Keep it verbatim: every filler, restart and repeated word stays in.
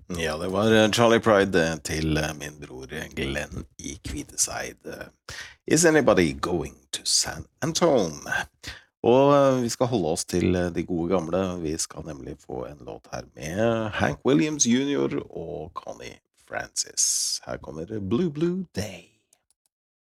Ja, det var eh, Charlie Pride eh, til eh, min bror eh, Glenn i Kvideseid. eh, Is anybody going to San Antone? Og eh, vi skal holde oss til eh, de gode gamle. Vi skal nemlig få en låt her med Hank Williams junior og Connie Francis. Her kommer Blue Blue Day.